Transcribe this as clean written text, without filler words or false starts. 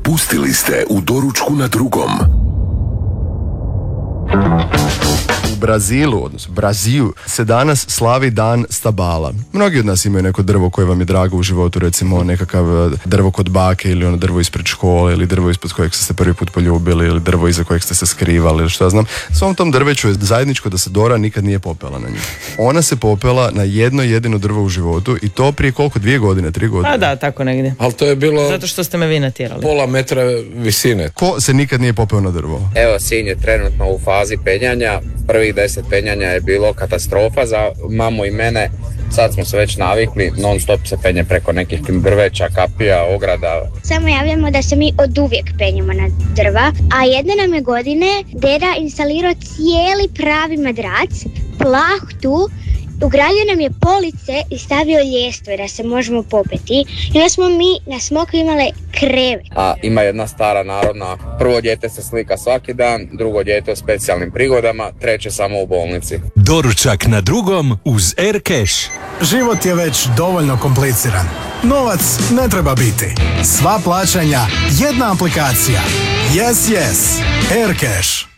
Propustili ste u doručku na drugom. U Brazilu, odnosno Brazil, se danas slavi dan stabala. Mnogi od nas imaju neko drvo koje vam je drago u životu, recimo nekakav drvo kod bake ili ono drvo ispred škole ili drvo ispod kojeg ste se prvi put poljubili ili drvo iza kojeg ste se skrivali ili što ja znam. Svom tom drveću je zajedničko da se Dora nikad nije popela na nju. Ona se popela na jedno jedino drvo u životu i to prije koliko? 2 godine, 3 godine? A da, tako negdje. Ali to je bilo Zato što ste me vi natjerali. pola metra visine. Ko se nikad nije popeo na drvo? Evo, Sinj je trenutno u fazi penjanja. Prvih 10 penjanja je bilo katastrofa za mamu i mene. Sad smo se već navikli, non stop se penje preko nekih drveća, kapija, ograda. Samo javljamo da se mi od uvijek penjemo na drva, a jedne nam je godine deda instalirao cijeli pravi madrac, plahtu, ugradio nam je police i stavio ljestve da se možemo popeti. I onda smo mi na Smoku imale krevet. A ima jedna stara narodna, prvo dijete se slika svaki dan, drugo dijete u specijalnim prigodama, treće samo u bolnici. Doručak na drugom uz Aircash. Život je već dovoljno kompliciran. Novac ne treba biti. Sva plaćanja, jedna aplikacija. Yes, yes. Aircash.